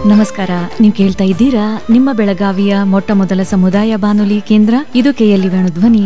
ನಮಸ್ಕಾರ. ನೀವು ಕೇಳ್ತಾ ಇದ್ದೀರಾ ನಿಮ್ಮ ಬೆಳಗಾವಿಯ ಮೊಟ್ಟ ಮೊದಲ ಸಮುದಾಯ ಬಾನುಲಿ ಕೇಂದ್ರ. ಇದು ಕೆಎಲ್ಇ ವೇಣುಧ್ವನಿ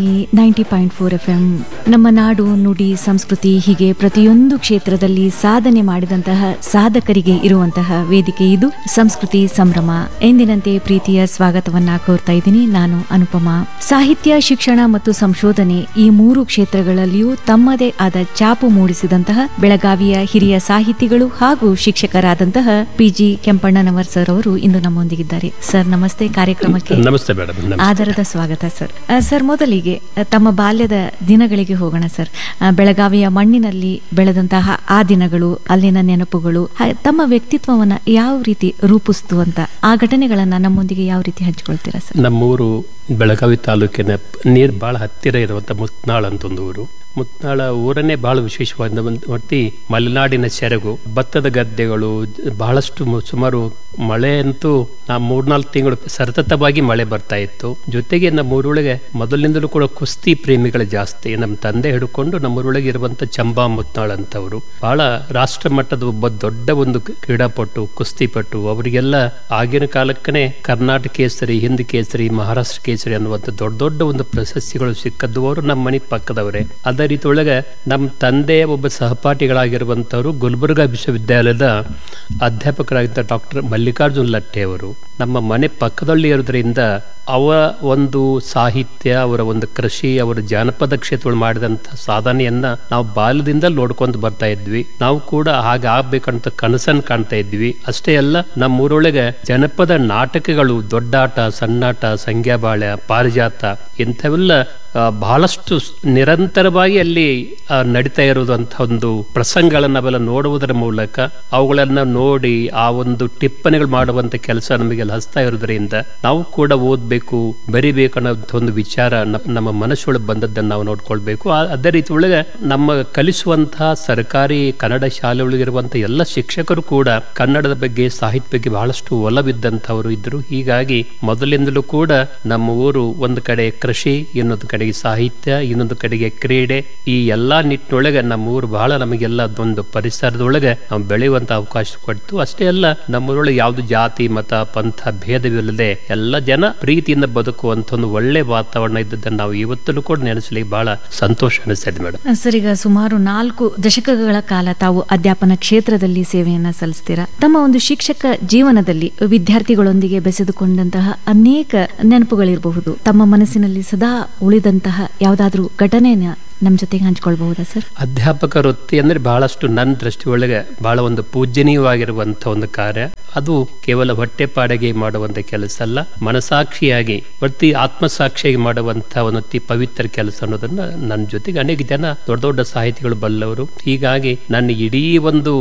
90.4 FM. ನಮ್ಮ ನಾಡು, ನುಡಿ, ಸಂಸ್ಕೃತಿ ಹೀಗೆ ಪ್ರತಿಯೊಂದು ಕ್ಷೇತ್ರದಲ್ಲಿ ಸಾಧನೆ ಮಾಡಿದಂತಹ ಸಾಧಕರಿಗೆ ಇರುವಂತಹ ವೇದಿಕೆ ಇದು ಸಂಸ್ಕೃತಿ ಸಂಭ್ರಮ. ಎಂದಿನಂತೆ ಪ್ರೀತಿಯ ಸ್ವಾಗತವನ್ನ ಕೋರ್ತಾ ಇದ್ದೀನಿ. ನಾನು ಅನುಪಮಾ. ಸಾಹಿತ್ಯ, ಶಿಕ್ಷಣ ಮತ್ತು ಸಂಶೋಧನೆ ಈ ಮೂರು ಕ್ಷೇತ್ರಗಳಲ್ಲಿಯೂ ತಮ್ಮದೇ ಆದ ಛಾಪು ಮೂಡಿಸಿದಂತಹ ಬೆಳಗಾವಿಯ ಹಿರಿಯ ಸಾಹಿತಿಗಳು ಹಾಗೂ ಶಿಕ್ಷಕರಾದಂತಹ ಪಿಜಿ ಕೆಂಪಣ್ಣನವರ್ ಸರ್ ಅವರು ಇಂದು ನಮ್ಮೊಂದಿಗಿದ್ದಾರೆ. ಸರ್ ನಮಸ್ತೆ. ಕಾರ್ಯಕ್ರಮಕ್ಕೆ ನಮಸ್ತೆ ಮೇಡಮ್. ಆದರದ ಸ್ವಾಗತ ಸರ್. ಸರ್ ಮೊದಲಿಗೆ ತಮ್ಮ ಬಾಲ್ಯದ ದಿನಗಳಿಗೆ ಹೋಗೋಣ ಸರ್. ಬೆಳಗಾವಿಯ ಮಣ್ಣಿನಲ್ಲಿ ಬೆಳೆದಂತಹ ಆ ದಿನಗಳು, ಅಲ್ಲಿನ ನೆನಪುಗಳು ತಮ್ಮ ವ್ಯಕ್ತಿತ್ವವನ್ನ ಯಾವ ರೀತಿ ರೂಪಿಸ್ತು ಅಂತ ಆ ಘಟನೆಗಳನ್ನ ನಮ್ಮೊಂದಿಗೆ ಯಾವ ರೀತಿ ಹಂಚಿಕೊಳ್ತೀರಾ ಸರ್? ನಮ್ಮೂರು ಬೆಳಗಾವಿ ತಾಲೂಕಿನ ನೀರು ಬಹಳ ಹತ್ತಿರ ಇರುವಂತ ಮುತ್ನಾಳ್ ಅಂತ ಒಂದು ಊರು. ಮುತ್ನಾಳ ಊರನ್ನೇ ಬಹಳ ವಿಶೇಷವಾದ ಒಟ್ಟಿ ಮಲೆನಾಡಿನ ಸೆರಗು, ಭತ್ತದ ಗದ್ದೆಗಳು, ಬಹಳಷ್ಟು ಸುಮಾರು ಮಳೆ ಅಂತೂ 3-4 ತಿಂಗಳು ಸತತವಾಗಿ ಮಳೆ ಬರ್ತಾ ಇತ್ತು. ಜೊತೆಗೆ ನಮ್ಮೂರೊಳಗೆ ಮೊದಲಿನಿಂದಲೂ ಕೂಡ ಕುಸ್ತಿ ಪ್ರೇಮಿಗಳು ಜಾಸ್ತಿ. ನಮ್ಮ ತಂದೆ ಹಿಡ್ಕೊಂಡು ನಮ್ಮೂರೊಳಗೆ ಇರುವಂತ ಚಂಬಾ ಮುತ್ನಾಳ್ ಅಂತವರು ಬಹಳ ರಾಷ್ಟ್ರ ಮಟ್ಟದ ಒಬ್ಬ ದೊಡ್ಡ ಒಂದು ಕ್ರೀಡಾಪಟು, ಕುಸ್ತಿಪಟು. ಅವರಿಗೆಲ್ಲ ಆಗಿನ ಕಾಲಕ್ಕನೆ ಕರ್ನಾಟಕ ಕೇಸರಿ, ಹಿಂದ್ ಕೇಸರಿ, ಮಹಾರಾಷ್ಟ್ರ ಕೇಸರಿ ಅನ್ನುವಂಥ ದೊಡ್ಡ ದೊಡ್ಡ ಒಂದು ಪ್ರಶಸ್ತಿಗಳು ಸಿಕ್ಕದ್ದು ಅವರು ನಮ್ಮ ಮನೆ ಪಕ್ಕದವರೇ. ಅದೇ ರೀತಿ ಒಳಗೆ ನಮ್ಮ ತಂದೆಯ ಒಬ್ಬ ಸಹಪಾಠಿಗಳಾಗಿರುವಂತವರು ಗುಲ್ಬರ್ಗಾ ವಿಶ್ವವಿದ್ಯಾಲಯದ ಅಧ್ಯಾಪಕರಾಗಿದ್ದ ಡಾಕ್ಟರ್ ಮಲ್ಲಿಕಾರ್ಜುನ್ ಲಟ್ಟೆ ಅವರು ನಮ್ಮ ಮನೆ ಪಕ್ಕದಲ್ಲಿ ಇರೋದ್ರಿಂದ ಅವರ ಒಂದು ಸಾಹಿತ್ಯ, ಅವರ ಒಂದು ಕೃಷಿ, ಅವರ ಜಾನಪದ ಕ್ಷೇತ್ರಗಳು ಮಾಡಿದಂತ ಸಾಧನೆಯನ್ನ ನಾವು ಬಾಲ್ಯದಿಂದ ನೋಡ್ಕೊಂಡು ಬರ್ತಾ ಇದ್ವಿ. ನಾವು ಕೂಡ ಹಾಗೆ ಆಗ್ಬೇಕಂತ ಕನಸನ್ನು ಕಾಣ್ತಾ ಇದ್ವಿ. ಅಷ್ಟೇ ಅಲ್ಲ, ನಮ್ಮೂರೊಳಗೆ ಜನಪದ ನಾಟಕಗಳು, ದೊಡ್ಡಾಟ, ಸಣ್ಣಾಟ, ಸಂಗ್ಯಾಬಾಳ್ಯ, ಪಾರಿಜಾತ ಇಂಥವೆಲ್ಲ ಬಹಳಷ್ಟು ನಿರಂತರವಾಗಿ ಅಲ್ಲಿ ನಡೀತಾ ಇರುವಂತಹ ಒಂದು ಪ್ರಸಂಗಗಳನ್ನ ನಾವೆಲ್ಲ ನೋಡುವುದರ ಮೂಲಕ ಅವುಗಳನ್ನ ನೋಡಿ ಆ ಒಂದು ಟಿಪ್ಪಣಿಗಳು ಮಾಡುವಂತ ಕೆಲಸ ನಮಗೆಲ್ಲ ಹಸ್ತಾ ಇರೋದ್ರಿಂದ ನಾವು ಕೂಡ ಓದ್ಬೇಕು, ಬರಿಬೇಕು ಅನ್ನೋಂಥ ಒಂದು ವಿಚಾರ ನಮ್ಮ ಮನಸ್ಸೊಳಗೆ ಬಂದದ್ದನ್ನು ನಾವು ನೋಡ್ಕೊಳ್ಬೇಕು. ಅದೇ ರೀತಿ ಒಳಗೆ ನಮ್ಮ ಕಲಿಸುವಂತಹ ಸರ್ಕಾರಿ ಕನ್ನಡ ಶಾಲೆಯೊಳಗಿರುವಂತಹ ಎಲ್ಲ ಶಿಕ್ಷಕರು ಕೂಡ ಕನ್ನಡದ ಬಗ್ಗೆ, ಸಾಹಿತ್ಯ ಬಗ್ಗೆ ಬಹಳಷ್ಟು ಒಲವಿದ್ದಂಥವರು ಇದ್ರು. ಹೀಗಾಗಿ ಮೊದಲಿಂದಲೂ ಕೂಡ ನಮ್ಮ ಊರು ಒಂದು ಕಡೆ ಕೃಷಿ, ಇನ್ನೊಂದು ಕಡೆಗೆ ಸಾಹಿತ್ಯ, ಇನ್ನೊಂದು ಕಡೆಗೆ ಕ್ರೀಡೆ, ಈ ಎಲ್ಲಾ ನಿಟ್ಟಿನೊಳಗೆ ನಮ್ಮ ಊರು ಬಹಳ ನಮಗೆಲ್ಲ ಒಂದು ಪರಿಸರದೊಳಗೆ ನಾವು ಬೆಳೆಯುವಂತ ಅವಕಾಶ ಕೊಡ್ತು. ಅಷ್ಟೇ ಅಲ್ಲ, ನಮ್ಮೂರೊಳಗೆ ಯಾವ್ದು ಜಾತಿ, ಮತ, ಪಂಥ ಭೇದವಿಲ್ಲದೆ ಎಲ್ಲ ಜನ ಪ್ರೀತಿಯಿಂದ ಬದುಕುವಂತ ಒಂದು ಒಳ್ಳೆ ವಾತಾವರಣ ಇದ್ದದನ್ನು ನಾವು ಇವತ್ತೂ ಕೂಡ ನೆನೆಸಲಿಕ್ಕೆ ಬಹಳ ಸಂತೋಷ ಅನಿಸ್ತಾ ಇದೆ ಮೇಡಮ್. ಸರ್, ಈಗ ಸುಮಾರು 4 ದಶಕಗಳ ಕಾಲ ತಾವು ಅಧ್ಯಾಪನ ಕ್ಷೇತ್ರದಲ್ಲಿ ಸೇವೆಯನ್ನ ಸಲ್ಲಿಸ್ತೀರಾ. ತಮ್ಮ ಒಂದು ಶಿಕ್ಷಕ ಜೀವನದಲ್ಲಿ ವಿದ್ಯಾರ್ಥಿಗಳೊಂದಿಗೆ ಬೆಸೆದುಕೊಂಡಂತಹ ಅನೇಕ ನೆನಪುಗಳಿರಬಹುದು. ತಮ್ಮ ಮನಸ್ಸಿನಲ್ಲಿ ಸದಾ ಉಳಿದಂತಹ ಯಾವುದಾದ್ರೂ ಘಟನೆನ ನಮ್ಮ ಜೊತೆಗೆ ಹಂಚ್ಕೊಳ್ಬಹುದಾ ಸರ್? ಅಧ್ಯಾಪಕ ವೃತ್ತಿ ಅಂದ್ರೆ ಬಹಳಷ್ಟು ನನ್ನ ದೃಷ್ಟಿ ಒಳಗೆ ಬಹಳ ಒಂದು ಪೂಜ್ಯನೀಯವಾಗಿರುವಂತಹ ಒಂದು ಕಾರ್ಯ. ಅದು ಕೇವಲ ಹೊಟ್ಟೆಪಾಡಿಗೆ ಮಾಡುವಂತ ಕೆಲಸ ಅಲ್ಲ, ಮನಸಾಕ್ಷಿಯಾಗಿ ವೃತ್ತಿ ಆತ್ಮಸಾಕ್ಷಿಯಾಗಿ ಮಾಡುವಂತಹ ಒಂದು ಅತಿ ಪವಿತ್ರ ಕೆಲಸ ಅನ್ನೋದನ್ನ ನನ್ನ ಜೊತೆಗೆ ಅನೇಕ ಜನ ದೊಡ್ಡ ದೊಡ್ಡ ಸಾಹಿತಿಗಳು ಬಲ್ಲವರು. ಹೀಗಾಗಿ ನನ್ನ ಇಡೀ ಒಂದು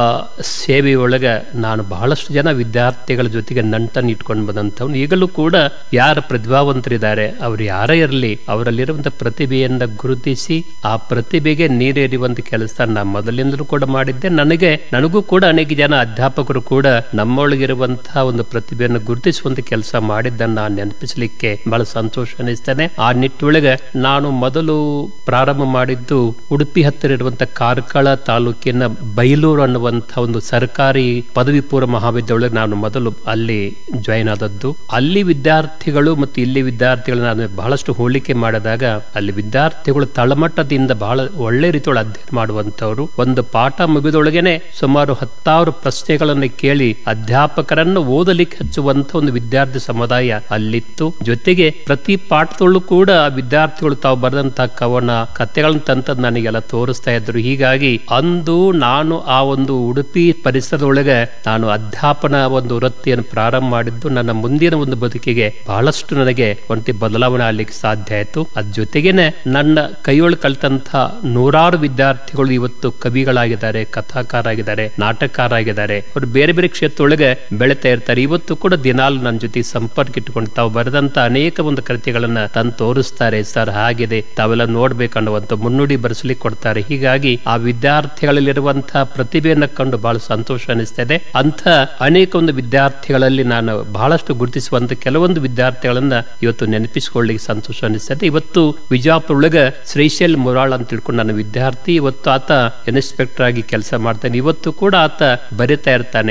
ಸೇವೆಯೊಳಗೆ ನಾನು ಬಹಳಷ್ಟು ಜನ ವಿದ್ಯಾರ್ಥಿಗಳ ಜೊತೆಗೆ ನಂಟನ್ನು ಇಟ್ಕೊಂಡು ಬಂದಂಥವ್ನು. ಈಗಲೂ ಕೂಡ ಯಾರು ಪ್ರತಿಭಾವಂತರಿದ್ದಾರೆ, ಅವ್ರು ಯಾರೇ ಇರಲಿ, ಅವರಲ್ಲಿರುವಂತಹ ಪ್ರತಿಭೆಯನ್ನ ಗುರುತಿಸಿ ಆ ಪ್ರತಿಭೆಗೆ ನೀರೇರಿಯುವಂತ ಕೆಲಸ ನಾನು ಮೊದಲಿಂದಲೂ ಕೂಡ ಮಾಡಿದ್ದೆ. ನನಗೂ ಕೂಡ ಅನೇಕ ಜನ ಅಧ್ಯಾಪಕರು ಕೂಡ ನಮ್ಮೊಳಗಿರುವಂತಹ ಒಂದು ಪ್ರತಿಭೆಯನ್ನು ಗುರುತಿಸುವಂತ ಕೆಲಸ ಮಾಡಿದ್ದನ್ನು ನಾನು ನೆನಪಿಸಲಿಕ್ಕೆ ಬಹಳ ಸಂತೋಷ ಅನಿಸ್ತೇನೆ. ಆ ನಿಟ್ಟೊಳಗೆ ನಾನು ಮೊದಲು ಪ್ರಾರಂಭ ಮಾಡಿದ್ದು ಉಡುಪಿ ಹತ್ತಿರ ಇರುವಂತಹ ಕಾರ್ಕಳ ತಾಲೂಕಿನ ಬೈಲೂರು ಅನ್ನುವಂತಹ ಒಂದು ಸರ್ಕಾರಿ ಪದವಿ ಪೂರ್ವ ಮಹಾವಿದ್ಯಾಲಯ ನಾನು ಮೊದಲು ಅಲ್ಲಿ ಜಾಯಿನ್ ಆದದ್ದು. ಅಲ್ಲಿ ವಿದ್ಯಾರ್ಥಿಗಳು ಮತ್ತು ಇಲ್ಲಿ ವಿದ್ಯಾರ್ಥಿಗಳು ನಾನು ಬಹಳಷ್ಟು ಹೋಲಿಕೆ ಮಾಡಿದಾಗ ಅಲ್ಲಿ ವಿದ್ಯಾರ್ಥಿಗಳು ತಳಮಟ್ಟದಿಂದ ಬಹಳ ಒಳ್ಳೆ ರೀತಿಯೊಳಗೆ ಅಧ್ಯಯನ ಮಾಡುವಂತವರು. ಒಂದು ಪಾಠ ಮುಗಿದೊಳಗೇನೆ ಸುಮಾರು 10,000 ಪ್ರಶ್ನೆಗಳನ್ನು ಕೇಳಿ ಅಧ್ಯಾಪಕರನ್ನು ಓದಲಿಕ್ಕೆ ಹಚ್ಚುವಂತ ಒಂದು ವಿದ್ಯಾರ್ಥಿ ಸಮುದಾಯ ಅಲ್ಲಿತ್ತು. ಜೊತೆಗೆ ಪ್ರತಿ ಪಾಠದಲ್ಲೂ ಕೂಡ ವಿದ್ಯಾರ್ಥಿಗಳು ತಾವು ಬರೆದಂತಹ ಕವನ, ಕಥೆಗಳನ್ನ ತಂತದ್ದು ನನಗೆಲ್ಲ ತೋರಿಸ್ತಾ ಇದ್ರು. ಹೀಗಾಗಿ ಅಂದು ನಾನು ಆ ಒಂದು ಉಡುಪಿ ಪರಿಸರದೊಳಗೆ ನಾನು ಅಧ್ಯಾಪನ ಒಂದು ವೃತ್ತಿಯನ್ನು ಪ್ರಾರಂಭ ಮಾಡಿದ್ದು ನನ್ನ ಮುಂದಿನ ಒಂದು ಬದುಕಿಗೆ ಬಹಳಷ್ಟು ನನಗೆ ಒಂಟಿ ಬದಲಾವಣೆ ಆಗ್ಲಿಕ್ಕೆ ಸಾಧ್ಯ ಆಯ್ತು. ಅದ್ ಜೊತೆಗೇನೆ ನನ್ನ ಕೈಯೊಳಗೆ ಕಲಿತಂತ ನೂರಾರು ವಿದ್ಯಾರ್ಥಿಗಳು ಇವತ್ತು ಕವಿಗಳಾಗಿದ್ದಾರೆ, ಕಥಾಕಾರಾಗಿದ್ದಾರೆ, ನಾಟಕಕಾರಾಗಿದ್ದಾರೆ. ಅವರು ಬೇರೆ ಬೇರೆ ಕ್ಷೇತ್ರದೊಳಗೆ ಬೆಳೀತಾ ಇರ್ತಾರೆ. ಇವತ್ತು ಕೂಡ ದಿನಾಲು ನನ್ನ ಜೊತೆ ಸಂಪರ್ಕ ಇಟ್ಟುಕೊಂಡು ತಾವು ಬರೆದಂತ ಅನೇಕ ಒಂದು ಕೃತಿಗಳನ್ನ ತಂದು ತೋರಿಸ್ತಾರೆ. ಸರ್ ಹಾಗಿದೆ, ತಾವೆಲ್ಲ ನೋಡ್ಬೇಕನ್ನುವಂತ ಮುನ್ನುಡಿ ಬರೆಸಲಿಕ್ಕೆ ಕೊಡ್ತಾರೆ. ಹೀಗಾಗಿ ಆ ವಿದ್ಯಾರ್ಥಿಗಳಲ್ಲಿರುವಂತಹ ಪ್ರತಿಭೆಯನ್ನ ಕಂಡು ಬಹಳ ಸಂತೋಷ ಅನಿಸ್ತಾ ಇದೆ. ಅಂತ ಅನೇಕ ಒಂದು ವಿದ್ಯಾರ್ಥಿಗಳಲ್ಲಿ ನಾನು ಬಹಳಷ್ಟು ಗುರುತಿಸುವಂತ ಕೆಲವೊಂದು ವಿದ್ಯಾರ್ಥಿಗಳನ್ನ ಇವತ್ತು ನೆನಪಿಸಿಕೊಳ್ಳಿಕ್ಕೆ ಸಂತೋಷ ಅನಿಸ್ತದೆ. ಇವತ್ತು ವಿಜಾಪುರ ಒಳಗೆ ಶ್ರೀಶೈಲ್ ಮುರಾಳ್ ಅಂತ ತಿಳ್ಕೊಂಡು ನನ್ನ ವಿದ್ಯಾರ್ಥಿ. ಇವತ್ತು ಆತ ಇನ್ಸ್ಪೆಕ್ಟರ್ ಆಗಿ ಕೆಲಸ ಮಾಡ್ತಾನೆ. ಇವತ್ತು ಕೂಡ ಆತ ಬರಿತಾ ಇರ್ತಾನೆ, ತೋರಿಸ್ತಾ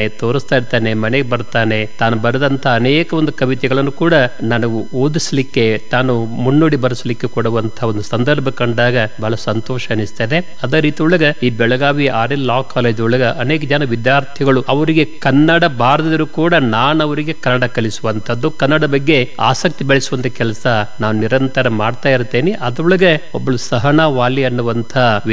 ಓದಿಸ್ತಾ ಇರ್ತಾನೆ, ಮನೆಗೆ ಬರ್ತಾನೆ, ತಾನು ಬರೆದಂತ ಅನೇಕ ಒಂದು ಕವಿತೆಗಳನ್ನು ಕೂಡ ನನಗೆ ಓದಿಸ್ಲಿಕ್ಕೆ, ತಾನು ಮುನ್ನುಡಿ ಬರೆಸಲಿಕ್ಕೆ ಕೊಡುವಂತಹ ಒಂದು ಸಂದರ್ಭ ಕಂಡಾಗ ಬಹಳ ಸಂತೋಷ ಅನಿಸ್ತದೆ. ಅದೇ ರೀತಿ ಒಳಗ ಈ ಬೆಳಗಾವಿ RL ಲಾ ಕಾಲೇಜ್ ಒಳಗ ಅನೇಕ ಜನ ವಿದ್ಯಾರ್ಥಿಗಳು ಅವರಿಗೆ ಕನ್ನಡ ಬಾರದಿದ್ರು ಕೂಡ ನಾನು ಅವರಿಗೆ ಕನ್ನಡ ಕಲಿಸುವಂತದ್ದು, ಕನ್ನಡ ಬಗ್ಗೆ ಆಸಕ್ತಿ ಬೆಳೆಸುವಂತ ಕೆಲಸ ನಾನು ನಿರಂತರ ಮಾಡ್ತಾ ಇರ್ತೇನೆ. ಅದರೊಳಗೆ ಒಬ್ಬಳು ಸಹನಾ ವಾಲಿ ಅನ್ನುವಂತ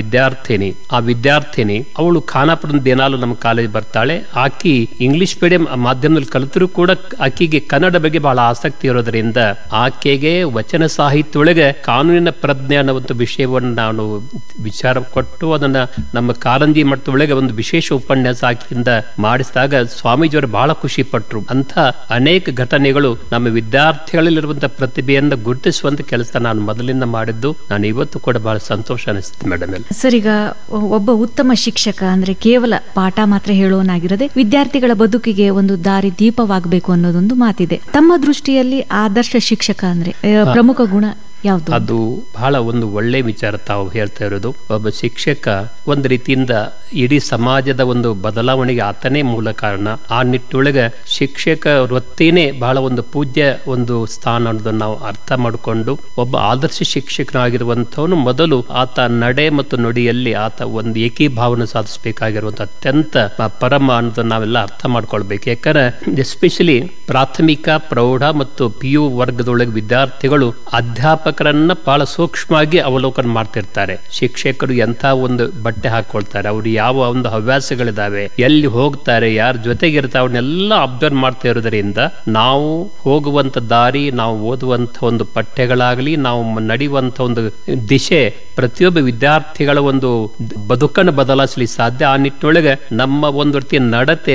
ವಿದ್ಯಾರ್ಥಿನಿ ಅವಳು ಖಾನಾಪುರದ ದಿನಾಲು ನಮ್ಮ ಕಾಲೇಜ್ ಬರ್ತಾಳೆ. ಆಕಿ ಇಂಗ್ಲಿಷ್ ಮೀಡಿಯಂ ಮಾಧ್ಯಮದಲ್ಲಿ ಕಲಿತರೂ ಕೂಡ ಆಕಿಗೆ ಕನ್ನಡ ಬಗ್ಗೆ ಬಹಳ ಆಸಕ್ತಿ ಇರೋದ್ರಿಂದ ಆಕೆಗೆ ವಚನ ಸಾಹಿತ್ಯ ಒಳಗೆ ಕಾನೂನಿನ ಪ್ರಜ್ಞೆ ಅನ್ನೋ ಒಂದು ವಿಷಯವನ್ನು ನಾನು ವಿಚಾರ ಕೊಟ್ಟು ಅದನ್ನ ನಮ್ಮ ಕಾರಂಜಿ ಮಟ್ಟದೊಳಗೆ ಒಂದು ವಿಶೇಷ ಉಪನ್ಯಾಸ ಆಕಿಯಿಂದ ಮಾಡಿಸಿದಾಗ ಸ್ವಾಮೀಜಿಯವರು ಬಹಳ ಖುಷಿ ಪಟ್ರು. ಅಂತ ಅನೇಕ ಘಟನೆಗಳು ನಮ್ಮ ವಿದ್ಯಾರ್ಥಿಗಳಲ್ಲಿರುವಂತಹ ಪ್ರತಿಭೆಯನ್ನು ಗುರುತಿಸುವಂತ ಕೆಲಸ ನಾನು ಮೊದಲಿಂದ ಮಾಡಿದ್ದು ನಾನು ಇವತ್ತು ಕೂಡ ಬಹಳ ಸಂತೋಷ ಅನಿಸುತ್ತೆ ಮೇಡಮ್. ಸರ್, ಈಗ ಒಬ್ಬ ಉತ್ತಮ ಶಿಕ್ಷಕ ಅಂದ್ರೆ ಕೇವಲ ಪಾಠ ಮಾತ್ರ ಹೇಳೋನಾಗಿರದೆ ವಿದ್ಯಾರ್ಥಿಗಳ ಬದುಕಿಗೆ ಒಂದು ದಾರಿ ದೀಪವಾಗಬೇಕು ಅನ್ನೋದೊಂದು ಮಾತಿದೆ. ತಮ್ಮ ದೃಷ್ಟಿಯಲ್ಲಿ ಆದರ್ಶ ಶಿಕ್ಷಕ ಅಂದ್ರೆ ಪ್ರಮುಖ ಗುಣ ಯಾವುದು? ಅದು ಬಹಳ ಒಂದು ಒಳ್ಳೆ ವಿಚಾರ ತಾವು ಹೇಳ್ತಾ ಇರೋದು. ಒಬ್ಬ ಶಿಕ್ಷಕ ಒಂದು ರೀತಿಯಿಂದ ಇಡೀ ಸಮಾಜದ ಒಂದು ಬದಲಾವಣೆಗೆ ಆತನೇ ಮೂಲ ಕಾರಣ. ಆ ನಿಟ್ಟೊಳಗೆ ಶಿಕ್ಷಕ ವೃತ್ತಿನೇ ಬಹಳ ಒಂದು ಪೂಜ್ಯ ಒಂದು ಸ್ಥಾನ ಅನ್ನೋದನ್ನು ನಾವು ಅರ್ಥ ಮಾಡಿಕೊಂಡು ಒಬ್ಬ ಆದರ್ಶ ಶಿಕ್ಷಕನಾಗಿರುವಂತವನು ಮೊದಲು ಆತ ನಡೆ ಮತ್ತು ನುಡಿಯಲ್ಲಿ ಆತ ಒಂದು ಏಕೀಭಾವನ ಸಾಧಿಸಬೇಕಾಗಿರುವಂತ ಅತ್ಯಂತ ಪರಮ ಅನ್ನೋದನ್ನ ನಾವೆಲ್ಲ ಅರ್ಥ ಮಾಡ್ಕೊಳ್ಬೇಕು. ಯಾಕಂದ್ರೆ ಎಸ್ಪೆಷಲಿ ಪ್ರಾಥಮಿಕ, ಪ್ರೌಢ ಮತ್ತು PU ವರ್ಗದೊಳಗೆ ವಿದ್ಯಾರ್ಥಿಗಳು ಅಧ್ಯಾಪಕರನ್ನ ಬಹಳ ಸೂಕ್ಷ್ಮವಾಗಿ ಅವಲೋಕನ ಮಾಡ್ತಿರ್ತಾರೆ. ಶಿಕ್ಷಕರು ಎಂಥ ಒಂದು ಬಟ್ಟೆ ಹಾಕೊಳ್ತಾರೆ, ಅವ್ರು ಯಾವ ಒಂದು ಹವ್ಯಾಸಗಳಿದಾವೆ, ಎಲ್ಲಿ ಹೋಗ್ತಾರೆ, ಯಾರ ಜೊತೆಗೆ ಇರ್ತಾರೆ, ಅವನ್ನೆಲ್ಲ ಅಬ್ಸರ್ವ್ ಮಾಡ್ತಾ ಇರೋದ್ರಿಂದ ನಾವು ಹೋಗುವಂತ ದಾರಿ, ನಾವು ಓದುವಂತ ಒಂದು ಪಠ್ಯಗಳಾಗಲಿ, ನಾವು ನಡೆಯುವಂತ ಒಂದು ದಿಶೆ ಪ್ರತಿಯೊಬ್ಬ ವಿದ್ಯಾರ್ಥಿಗಳ ಒಂದು ಬದುಕನ್ನು ಬದಲಾಯಿಸಲಿ ಸಾಧ್ಯ. ಆ ನಿಟ್ಟಿನೊಳಗೆ ನಮ್ಮ ಒಂದು ರೀತಿಯ ನಡತೆ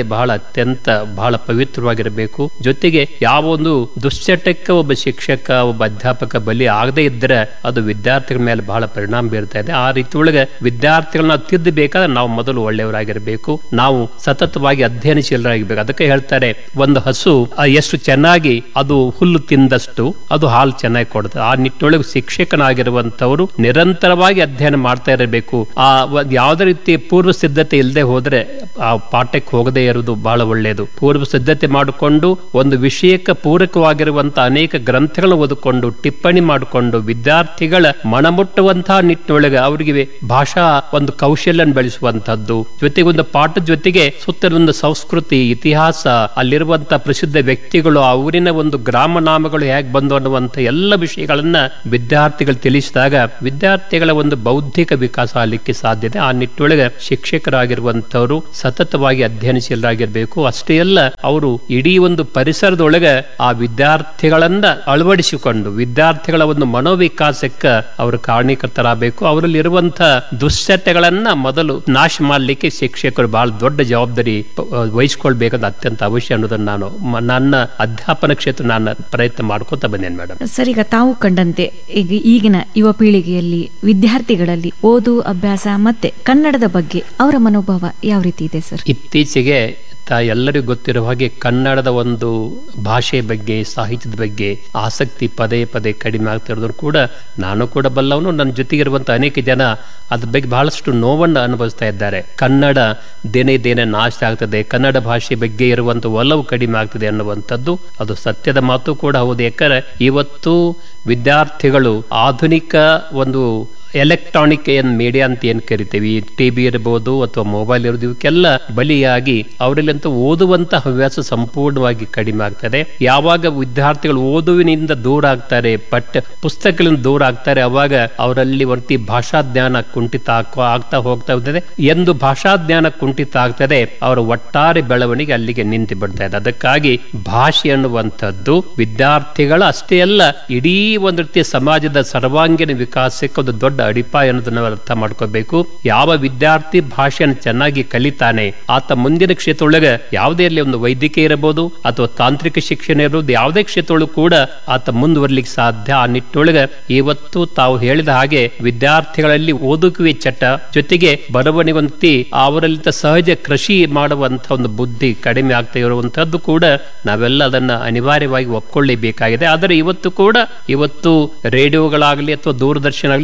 ಬಹಳ ಪವಿತ್ರವಾಗಿರಬೇಕು. ಜೊತೆಗೆ ಯಾವ ಒಂದು ದುಶ್ಚಟಕ್ಕೆ ಒಬ್ಬ ಶಿಕ್ಷಕ, ಒಬ್ಬ ಅಧ್ಯಾಪಕ ಬಲಿ ಆಗದೆ ಇದ್ರೆ ಅದು ವಿದ್ಯಾರ್ಥಿಗಳ ಮೇಲೆ ಬಹಳ ಪರಿಣಾಮ ಬೀರ್ತಾ ಇದೆ. ಆ ರೀತಿ ಒಳಗೆ ವಿದ್ಯಾರ್ಥಿಗಳನ್ನ ತಿದ್ದಬೇಕಾದ್ರೆ ನಾವು ಮೊದಲು ಒಳ್ಳೆಯವರಾಗಿರ್ಬೇಕು, ನಾವು ಸತತವಾಗಿ ಅಧ್ಯಯನಶೀಲರಾಗಿರ್ಬೇಕು. ಅದಕ್ಕೆ ಹೇಳ್ತಾರೆ, ಒಂದು ಹಸು ಎಷ್ಟು ಚೆನ್ನಾಗಿ ಅದು ಹುಲ್ಲು ತಿಂದಷ್ಟು ಅದು ಹಾಲು ಚೆನ್ನಾಗಿ ಕೊಡುತ್ತೆ. ಆ ನಿಟ್ಟಿನೊಳಗೆ ಶಿಕ್ಷಕನಾಗಿರುವಂತವರು ನಿರಂತರವಾಗಿ ಅಧ್ಯಯನ ಮಾಡ್ತಾ ಇರಬೇಕು. ಯಾವುದೇ ರೀತಿ ಪೂರ್ವ ಸಿದ್ಧತೆ ಇಲ್ಲದೆ ಹೋದ್ರೆ ಆ ಪಾಠಕ್ಕೆ ಹೋಗದೆ ಇರುವುದು ಬಹಳ ಒಳ್ಳೆಯದು. ಪೂರ್ವ ಸಿದ್ಧತೆ ಮಾಡಿಕೊಂಡು ಒಂದು ವಿಷಯಕ್ಕೆ ಪೂರಕವಾಗಿರುವಂತಹ ಅನೇಕ ಗ್ರಂಥಗಳನ್ನು ಓದಿಕೊಂಡು ಟಿಪ್ಪಣಿ ಮಾಡಿಕೊಂಡು ವಿದ್ಯಾರ್ಥಿಗಳ ಮನಮುಟ್ಟುವಂತಹ ನಿಟ್ಟಿನೊಳಗೆ ಅವರಿಗೆ ಭಾಷಾ ಒಂದು ಕೌಶಲ್ಯ ಬೆಳೆಸುವಂತಹದ್ದು, ಜೊತೆಗೆ ಒಂದು ಪಾಠದ ಜೊತೆಗೆ ಸುತ್ತಲ ಒಂದು ಸಂಸ್ಕೃತಿ, ಇತಿಹಾಸ, ಅಲ್ಲಿರುವಂತಹ ಪ್ರಸಿದ್ಧ ವ್ಯಕ್ತಿಗಳು, ಆ ಊರಿನ ಒಂದು ಗ್ರಾಮ ನಾಮಗಳು ಹೇಗೆ ಬಂದು ಅನ್ನುವಂತ ಎಲ್ಲ ವಿಷಯಗಳನ್ನ ವಿದ್ಯಾರ್ಥಿಗಳು ತಿಳಿಸಿದಾಗ ವಿದ್ಯಾರ್ಥಿಗಳ ಒಂದು ಬೌದ್ಧಿಕ ವಿಕಾಸ ಆಗಲಿಕ್ಕೆ ಸಾಧ್ಯತೆ. ಆ ನಿಟ್ಟಿನೊಳಗೆ ಶಿಕ್ಷಕರಾಗಿರುವಂತವರು ಸತತವಾಗಿ ಅಧ್ಯಯನಶೀಲರಾಗಿರ್ಬೇಕು. ಅಷ್ಟೇ ಅಲ್ಲ, ಅವರು ಇಡೀ ಒಂದು ಪರಿಸರದೊಳಗೆ ಆ ವಿದ್ಯಾರ್ಥಿಗಳನ್ನ ಅಳವಡಿಸಿಕೊಂಡು ವಿದ್ಯಾರ್ಥಿಗಳ ಒಂದು ಮನೋವಿಕಾಸಕ್ಕೆ ಅವರು ಕಾರಣೀಕರ್ತರಾಗಬೇಕು. ಅವರಲ್ಲಿ ಇರುವಂತಹ ದುಶ್ಚಟಗಳನ್ನ ಮೊದಲು ನಾಶ ಮಾಡಲಿಕ್ಕೆ ಶಿಕ್ಷಕರು ಬಹಳ ದೊಡ್ಡ ಜವಾಬ್ದಾರಿ ವಹಿಸಿಕೊಳ್ಬೇಕಾದ ಅತ್ಯಂತ ಅವಶ್ಯ ಅನ್ನೋದನ್ನ ನಾನು ನನ್ನ ಅಧ್ಯಾಪನ ಕ್ಷೇತ್ರ ನಾನು ಪ್ರಯತ್ನ ಮಾಡ್ಕೊತಾ ಬಂದೇನೆ ಮೇಡಮ್. ಸರ್, ಈಗ ತಾವು ಕಂಡಂತೆ ಈಗಿನ ಯುವ ಪೀಳಿಗೆಯಲ್ಲಿ ವಿದ್ಯಾರ್ಥಿಗಳಲ್ಲಿ ಓದು, ಅಭ್ಯಾಸ ಮತ್ತೆ ಕನ್ನಡದ ಬಗ್ಗೆ ಅವರ ಮನೋಭಾವ ಯಾವ ರೀತಿ ಇದೆ ಸರ್? ಇತ್ತೀಚೆಗೆ ಎಲ್ಲರಿಗೂ ಗೊತ್ತಿರುವ ಹಾಗೆ ಕನ್ನಡದ ಒಂದು ಭಾಷೆ ಬಗ್ಗೆ, ಸಾಹಿತ್ಯದ ಬಗ್ಗೆ ಆಸಕ್ತಿ ಪದೇ ಪದೇ ಕಡಿಮೆ ಆಗ್ತಿರೋದ್ರು ಕೂಡ ನಾನು ಕೂಡ ಬಲ್ಲವನು, ನನ್ನ ಜೊತೆಗಿರುವಂತಹ ಅನೇಕ ಜನ ಅದ್ರ ಬಗ್ಗೆ ಬಹಳಷ್ಟು ನೋವನ್ನು ಅನುಭವಿಸ್ತಾ ಇದ್ದಾರೆ. ಕನ್ನಡ ದಿನೇ ನಾಶ ಆಗ್ತದೆ, ಕನ್ನಡ ಭಾಷೆ ಬಗ್ಗೆ ಇರುವಂತ ಒಲವು ಕಡಿಮೆ ಆಗ್ತದೆ ಅನ್ನುವಂಥದ್ದು ಅದು ಸತ್ಯದ ಮಾತು ಕೂಡ ಹೌದು. ಯಾಕಂದ್ರೆ ಇವತ್ತು ವಿದ್ಯಾರ್ಥಿಗಳು ಆಧುನಿಕ ಒಂದು ಎಲೆಕ್ಟ್ರಾನಿಕ್ ಮೀಡಿಯಾ ಅಂತ ಏನ್ ಕರಿತೀವಿ, ಟಿವಿ ಇರಬಹುದು ಅಥವಾ ಮೊಬೈಲ್ ಇರೋದು, ಇವಕ್ಕೆಲ್ಲ ಬಲಿಯಾಗಿ ಅವರಲ್ಲಂತೂ ಓದುವಂತ ಹವ್ಯಾಸ ಸಂಪೂರ್ಣವಾಗಿ ಕಡಿಮೆ ಆಗ್ತದೆ. ಯಾವಾಗ ವಿದ್ಯಾರ್ಥಿಗಳು ಓದುವಿನಿಂದ ದೂರ ಆಗ್ತಾರೆ, ಪುಸ್ತಕಗಳಿಂದ ದೂರ ಆಗ್ತಾರೆ, ಅವಾಗ ಅವರಲ್ಲಿ ಒಂದು ಭಾಷಾ ಜ್ಞಾನ ಕುಂಠಿತ ಆಗ್ತಾ ಹೋಗ್ತಾ ಹೋಗ್ತದೆ. ಎಂದು ಭಾಷಾ ಜ್ಞಾನ ಕುಂಠಿತ ಆಗ್ತದೆ, ಅವರ ಒಟ್ಟಾರೆ ಬೆಳವಣಿಗೆ ಅಲ್ಲಿಗೆ ನಿಂತು ಬಿಡ್ತಾ ಇದೆ. ಅದಕ್ಕಾಗಿ ಭಾಷೆ ಅನ್ನುವಂಥದ್ದು ವಿದ್ಯಾರ್ಥಿಗಳ ಅಷ್ಟೇ ಅಲ್ಲ, ಇಡೀ ಒಂದು ರೀತಿಯ ಸಮಾಜದ ಸರ್ವಾಂಗೀಣ ವಿಕಾಸಕ್ಕೆ ಒಂದು ದೊಡ್ಡ ಅಡಿಪಾಯ ಅನ್ನೋದನ್ನ ಅರ್ಥ ಮಾಡ್ಕೋಬೇಕು. ಯಾವ ವಿದ್ಯಾರ್ಥಿ ಭಾಷೆಯನ್ನು ಚೆನ್ನಾಗಿ ಕಲಿತಾನೆ, ಆತ ಮುಂದಿನ ಕ್ಷೇತ್ರದೊಳಗೆ ಯಾವುದೇ ಇರಲಿ, ಒಂದು ವೈದ್ಯಕೀಯ ಇರಬಹುದು ಅಥವಾ ತಾಂತ್ರಿಕ ಶಿಕ್ಷಣ ಇರಬಹುದು, ಯಾವುದೇ ಕ್ಷೇತ್ರದೊಳಗೂ ಕೂಡ ಆತ ಮುಂದುವರ್ಲಿಕ್ಕೆ ಸಾಧ್ಯ. ಆ ನಿಟ್ಟಿನೊಳಗೆ ಇವತ್ತು ತಾವು ಹೇಳಿದ ಹಾಗೆ ವಿದ್ಯಾರ್ಥಿಗಳಲ್ಲಿ ಓದುಕುವೆ ಚಟ ಜೊತೆಗೆ ಬರವಣಿಗೆ ಅವರಲ್ಲಿ ಸಹಜ ಕೃಷಿ ಮಾಡುವಂತ ಒಂದು ಬುದ್ಧಿ ಕಡಿಮೆ ಆಗ್ತಾ ಇರುವಂತಹದ್ದು ಕೂಡ ನಾವೆಲ್ಲ ಅದನ್ನ ಅನಿವಾರ್ಯವಾಗಿ ಒಪ್ಕೊಳ್ಳೇಬೇಕಾಗಿದೆ. ಆದರೆ ಇವತ್ತು ರೇಡಿಯೋಗಳಾಗಲಿ ಅಥವಾ ದೂರದರ್ಶನ ಆಗಲಿ, ಪತ್ರಿಕೆ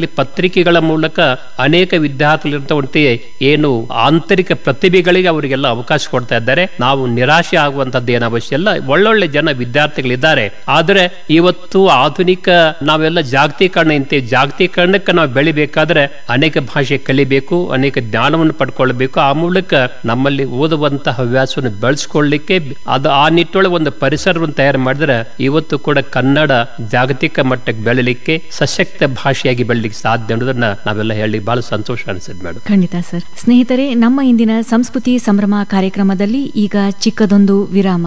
ಪತ್ರಿಕೆಗಳ ಮೂಲಕ ಅನೇಕ ವಿದ್ಯಾರ್ಥಿಗಳಿರುವಂತೆ ಏನು ಆಂತರಿಕ ಪ್ರತಿಭೆಗಳಿಗೆ ಅವರಿಗೆಲ್ಲ ಅವಕಾಶ ಕೊಡ್ತಾ ಇದ್ದಾರೆ. ನಾವು ನಿರಾಶೆ ಆಗುವಂತದ್ದು ಏನು ಅವಶ್ಯ ಇಲ್ಲ. ಒಳ್ಳೊಳ್ಳೆ ಜನ ವಿದ್ಯಾರ್ಥಿಗಳಿದ್ದಾರೆ. ಆದ್ರೆ ಇವತ್ತು ಆಧುನಿಕ ನಾವೆಲ್ಲ ಜಾಗತೀಕರಣ ಇಂತೆ ಜಾಗತೀಕರಣಕ್ಕೆ ನಾವು ಬೆಳಿಬೇಕಾದ್ರೆ ಅನೇಕ ಭಾಷೆ ಕಲಿಬೇಕು, ಅನೇಕ ಜ್ಞಾನವನ್ನು ಪಡ್ಕೊಳ್ಬೇಕು. ಆ ಮೂಲಕ ನಮ್ಮಲ್ಲಿ ಓದುವಂತಹ ಹವ್ಯಾಸವನ್ನು ಬೆಳೆಸ್ಕೊಳ್ಳಿಕ್ಕೆ ಅದು ಆ ನಿಟ್ಟೊಳಗೆ ಒಂದು ಪರಿಸರವನ್ನು ತಯಾರು ಮಾಡಿದ್ರೆ ಇವತ್ತು ಕೂಡ ಕನ್ನಡ ಜಾಗತಿಕ ಮಟ್ಟಕ್ಕೆ ಬೆಳಲಿಕ್ಕೆ ಸಶಕ್ತ ಭಾಷೆಯಾಗಿ ಬೆಳಲಿಕ್ಕೆ ಸಾಧ್ಯ ಅನ್ನೋದನ್ನ ನಾವೆಲ್ಲ ಹೇಳಿ ಬಹಳ ಸಂತೋಷ ಅನಿಸಿದ್ ಮೇಡಮ್. ಖಂಡಿತ ಸರ್. ಸ್ನೇಹಿತರೆ, ನಮ್ಮ ಇಂದಿನ ಸಂಸ್ಕೃತಿ ಸಂಭ್ರಮ ಕಾರ್ಯಕ್ರಮದಲ್ಲಿ ಈಗ ಚಿಕ್ಕದೊಂದು ವಿರಾಮ.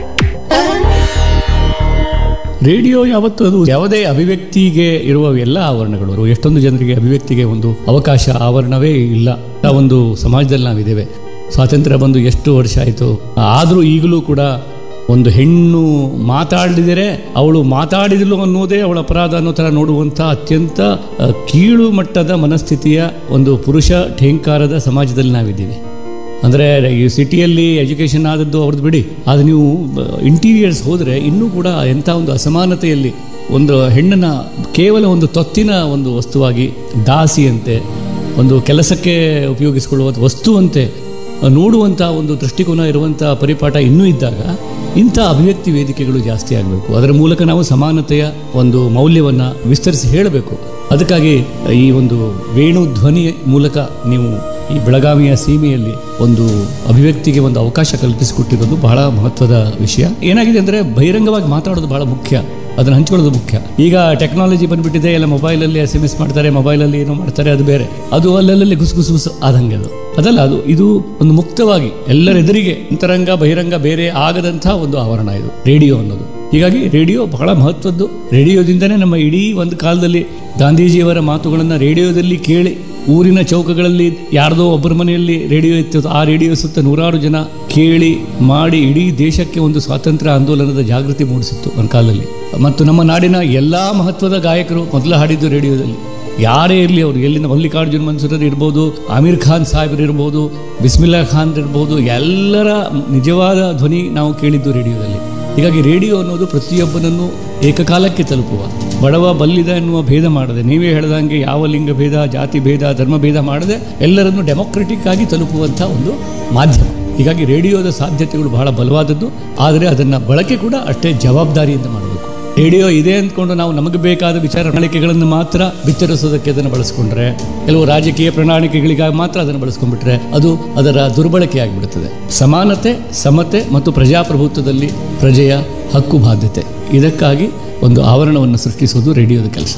ರೇಡಿಯೋ ಯಾವತ್ತು ಅದು ಯಾವುದೇ ಅಭಿವ್ಯಕ್ತಿಗೆ ಇರುವ ಎಲ್ಲ ಆವರಣಗಳು, ಎಷ್ಟೊಂದು ಜನರಿಗೆ ಅಭಿವ್ಯಕ್ತಿಗೆ ಒಂದು ಅವಕಾಶ ಆವರಣವೇ ಇಲ್ಲ. ಒಂದು ಸಮಾಜದಲ್ಲಿ ನಾವಿದ್ದೇವೆ. ಸ್ವಾತಂತ್ರ್ಯ ಬಂದು ಎಷ್ಟು ವರ್ಷ ಆಯಿತು, ಆದರೂ ಈಗಲೂ ಕೂಡ ಒಂದು ಹೆಣ್ಣು ಮಾತಾಡಿದರೆ ಅವಳು ಮಾತಾಡಿದಳು ಅನ್ನೋದೇ ಅವಳ ಅಪರಾಧ ಅನ್ನೋ ಥರ ನೋಡುವಂಥ ಅತ್ಯಂತ ಕೀಳು ಮಟ್ಟದ ಮನಸ್ಥಿತಿಯ ಒಂದು ಪುರುಷ ಠೇಂಕಾರದ ಸಮಾಜದಲ್ಲಿ ನಾವಿದ್ದೀವಿ. ಅಂದರೆ ಈ ಸಿಟಿಯಲ್ಲಿ ಎಜುಕೇಷನ್ ಆದದ್ದು ಅವ್ರದ್ದು ಬಿಡಿ, ಆದರೆ ನೀವು ಇಂಟೀರಿಯರ್ಸ್ ಹೋದರೆ ಇನ್ನೂ ಕೂಡ ಎಂಥ ಒಂದು ಅಸಮಾನತೆಯಲ್ಲಿ ಒಂದು ಹೆಣ್ಣನ್ನು ಕೇವಲ ಒಂದು ತೊತ್ತಿನ ಒಂದು ವಸ್ತುವಾಗಿ, ದಾಸಿಯಂತೆ, ಒಂದು ಕೆಲಸಕ್ಕೆ ಉಪಯೋಗಿಸಿಕೊಳ್ಳುವ ವಸ್ತುವಂತೆ ನೋಡುವಂಥ ಒಂದು ದೃಷ್ಟಿಕೋನ ಇರುವಂಥ ಪರಿಪಾಠ ಇನ್ನೂ ಇದ್ದಾಗ ಇಂಥ ಅಭಿವ್ಯಕ್ತಿ ವೇದಿಕೆಗಳು ಜಾಸ್ತಿ ಆಗಬೇಕು. ಅದರ ಮೂಲಕ ನಾವು ಸಮಾನತೆಯ ಒಂದು ಮೌಲ್ಯವನ್ನು ವಿಸ್ತರಿಸಿ ಹೇಳಬೇಕು. ಅದಕ್ಕಾಗಿ ಈ ಒಂದು ವೇಣು ಧ್ವನಿ ಮೂಲಕ ನೀವು ಈ ಬೆಳಗಾವಿಯ ಸೀಮೆಯಲ್ಲಿ ಒಂದು ಅಭಿವ್ಯಕ್ತಿಗೆ ಒಂದು ಅವಕಾಶ ಕಲ್ಪಿಸಿಕೊಟ್ಟಿರೋದು ಬಹಳ ಮಹತ್ವದ ವಿಷಯ. ಏನಾಗಿದೆ ಅಂದರೆ ಬಹಿರಂಗವಾಗಿ ಮಾತಾಡೋದು ಬಹಳ ಮುಖ್ಯ, ಅದನ್ನು ಹಂಚ್ಕೊಳ್ಳೋದು ಮುಖ್ಯ. ಈಗ ಟೆಕ್ನಾಲಜಿ ಬಂದುಬಿಟ್ಟಿದೆ, ಎಲ್ಲ ಮೊಬೈಲಲ್ಲಿ SMS ಮಾಡ್ತಾರೆ, ಮೊಬೈಲಲ್ಲಿ ಏನೋ ಮಾಡ್ತಾರೆ, ಅದು ಬೇರೆ. ಅದು ಅಲ್ಲಲ್ಲಿ ಗುಸು ಆದಂಗೆ ಅದಲ್ಲ. ಇದು ಒಂದು ಮುಕ್ತವಾಗಿ ಎಲ್ಲರೆದುರಿಗೆ ಅಂತರಂಗ ಬಹಿರಂಗ ಬೇರೆ ಆಗದಂಥ ಒಂದು ಆವರಣ ಇದು ರೇಡಿಯೋ ಅನ್ನೋದು. ಹೀಗಾಗಿ ರೇಡಿಯೋ ಬಹಳ ಮಹತ್ವದ್ದು. ರೇಡಿಯೋದಿಂದನೇ ನಮ್ಮ ಇಡೀ ಒಂದು ಕಾಲದಲ್ಲಿ ಗಾಂಧೀಜಿಯವರ ಮಾತುಗಳನ್ನು ರೇಡಿಯೋದಲ್ಲಿ ಕೇಳಿ, ಊರಿನ ಚೌಕಗಳಲ್ಲಿ ಯಾರ್ದೋ ಒಬ್ಬರ ಮನೆಯಲ್ಲಿ ರೇಡಿಯೋ ಇತ್ತು, ಆ ರೇಡಿಯೋ ಸುತ್ತ ನೂರಾರು ಜನ ಕೇಳಿ ಮಾಡಿ ಇಡೀ ದೇಶಕ್ಕೆ ಒಂದು ಸ್ವಾತಂತ್ರ್ಯ ಆಂದೋಲನದ ಜಾಗೃತಿ ಮೂಡಿಸಿತ್ತು ಒಂದು ಕಾಲದಲ್ಲಿ. ಮತ್ತು ನಮ್ಮ ನಾಡಿನ ಎಲ್ಲ ಮಹತ್ವದ ಗಾಯಕರು ಮೊದಲು ಹಾಡಿದ್ದು ರೇಡಿಯೋದಲ್ಲಿ. ಯಾರೇ ಇರಲಿ, ಅವರು ಎಲ್ಲಿಂದ ಮಲ್ಲಿಕಾರ್ಜುನ್ ಮನ್ಸೂರ್ ಇರ್ಬೋದು, ಆಮೀರ್ ಖಾನ್ ಸಾಹೇಬ್ರು ಇರ್ಬೋದು, ಬಿಸ್ಮಿಲ್ಲಾ ಖಾನ್ ಇರ್ಬೋದು, ಎಲ್ಲರ ನಿಜವಾದ ಧ್ವನಿ ನಾವು ಕೇಳಿದ್ದು ರೇಡಿಯೋದಲ್ಲಿ. ಹೀಗಾಗಿ ರೇಡಿಯೋ ಅನ್ನೋದು ಪ್ರತಿಯೊಬ್ಬನನ್ನು ಏಕಕಾಲಕ್ಕೆ ತಲುಪುವ, ಬಡವ ಬಲ್ಲಿದ ಎನ್ನುವ ಭೇದ ಮಾಡದೆ, ನೀವೇ ಹೇಳ್ದಂಗೆ ಯಾವ ಲಿಂಗ ಭೇದ, ಜಾತಿ ಭೇದ, ಧರ್ಮ ಭೇದ ಮಾಡದೆ ಎಲ್ಲರನ್ನು ಡೆಮೊಕ್ರೆಟಿಕ್ ಆಗಿ ತಲುಪುವಂಥ ಒಂದು ಮಾಧ್ಯಮ. ಹೀಗಾಗಿ ರೇಡಿಯೋದ ಸಾಧ್ಯತೆಗಳು ಬಹಳ ಬಲವಾದದ್ದು. ಆದರೆ ಅದನ್ನು ಬಳಕೆ ಕೂಡ ಅಷ್ಟೇ ಜವಾಬ್ದಾರಿಯಿಂದ ಮಾಡಬೇಕು. ರೇಡಿಯೋ ಇದೆ ಅಂದ್ಕೊಂಡು ನಾವು ನಮಗೆ ಬೇಕಾದ ವಿಚಾರ ಪ್ರಣಾಳಿಕೆಗಳನ್ನು ಮಾತ್ರ ಬಿತ್ತರಿಸೋದಕ್ಕೆ ಅದನ್ನು ಬಳಸ್ಕೊಂಡ್ರೆ, ಕೆಲವು ರಾಜಕೀಯ ಪ್ರಣಾಳಿಕೆಗಳಿಗಾಗಿ ಮಾತ್ರ ಅದನ್ನು ಬಳಸ್ಕೊಂಡ್ಬಿಟ್ರೆ ಅದು ಅದರ ದುರ್ಬಳಕೆ ಆಗಿಬಿಡುತ್ತದೆ. ಸಮಾನತೆ, ಸಮತೆ ಮತ್ತು ಪ್ರಜಾಪ್ರಭುತ್ವದಲ್ಲಿ ಪ್ರಜೆಯ ಹಕ್ಕು ಬಾಧ್ಯತೆ, ಇದಕ್ಕಾಗಿ ಒಂದು ಆವರಣವನ್ನು ಸೃಷ್ಟಿಸುವುದು ರೇಡಿಯೋದ ಕೆಲಸ.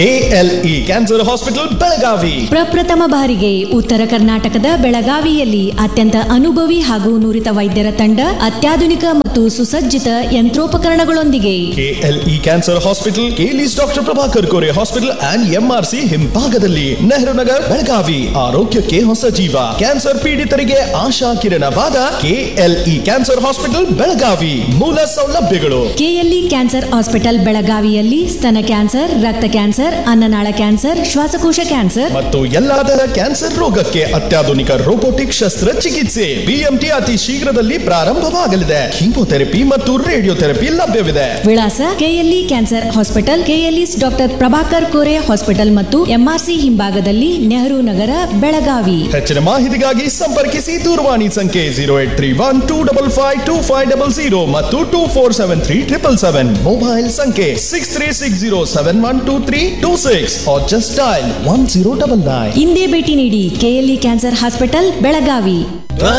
KLE ಕ್ಯಾನ್ಸರ್ ಹಾಸ್ಪಿಟಲ್ ಬೆಳಗಾವಿ ಪ್ರಪ್ರಥಮ ಬಾರಿಗೆ ಉತ್ತರ ಕರ್ನಾಟಕದ ಬೆಳಗಾವಿಯಲ್ಲಿ ಅತ್ಯಂತ ಅನುಭವಿ ಹಾಗೂ ನುರಿತ ವೈದ್ಯರ ತಂಡ, ಅತ್ಯಾಧುನಿಕ ಮತ್ತು ಸುಸಜ್ಜಿತ ಯಂತ್ರೋಪಕರಣಗಳೊಂದಿಗೆ. KLE cancer hospital, KLE's doctor Prabhakar Kore hospital and MRC ಹಿಂಭಾಗದಲ್ಲಿ, ನೆಹರು ನಗರ್, ಬೆಳಗಾವಿ. ಆರೋಗ್ಯಕ್ಕೆ ಹೊಸ ಜೀವ, ಕ್ಯಾನ್ಸರ್ ಪೀಡಿತರಿಗೆ ಆಶಾ ಕಿರಣವಾದ KLE ಕ್ಯಾನ್ಸರ್ ಹಾಸ್ಪಿಟಲ್ ಬೆಳಗಾವಿ. ಮೂಲ ಸೌಲಭ್ಯಗಳು: KLE ಕ್ಯಾನ್ಸರ್ ಹಾಸ್ಪಿಟಲ್ ಬೆಳಗಾವಿಯಲ್ಲಿ ಸ್ತನ ಕ್ಯಾನ್ಸರ್, ರಕ್ತ ಕ್ಯಾನ್ಸರ್, ಅನ್ನನಾಳ ಕ್ಯಾನ್ಸರ್, ಶ್ವಾಸಕೋಶ ಕ್ಯಾನ್ಸರ್ ಮತ್ತು ಎಲ್ಲಾದರ ಕ್ಯಾನ್ಸರ್ ರೋಗಕ್ಕೆ ಅತ್ಯಾಧುನಿಕ ರೋಬೋಟಿಕ್ ಶಸ್ತ್ರಚಿಕಿತ್ಸೆ. BMT ಅತಿ ಶೀಘ್ರದಲ್ಲಿ ಪ್ರಾರಂಭವಾಗಲಿದೆ. ಕೀಮೋಥೆರಪಿ ಮತ್ತು ರೇಡಿಯೋಥೆರಪಿ ಲಭ್ಯವಿದೆ. ವಿಳಾಸ: KLE cancer hospital, KLE's doctor Prabhakar Kore hospital ಮತ್ತು MRC ಹಿಂಭಾಗದಲ್ಲಿ, ನೆಹರು ನಗರ, ಬೆಳಗಾವಿ. ಹೆಚ್ಚಿನ ಮಾಹಿತಿಗಾಗಿ ಸಂಪರ್ಕಿಸಿ. ದೂರವಾಣಿ ಸಂಖ್ಯೆ 0831255500 ಮತ್ತು 24737777. ಮೊಬೈಲ್ ಸಂಖ್ಯೆ 6360712326 or just dial 1099. ಇಂದೇ ಭೇಟಿ ನೀಡಿ KLE ಕ್ಯಾನ್ಸರ್ ಹಾಸ್ಪಿಟಲ್ ಬೆಳಗಾವಿ.